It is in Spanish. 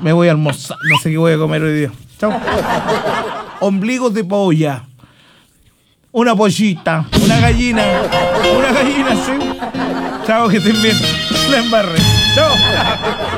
Me voy a almorzar. No sé qué voy a comer hoy día. Chao. Ombligos de polla. Una pollita. Una gallina. Una gallina, sí. Chao, que estén bien. La embarré. Chao.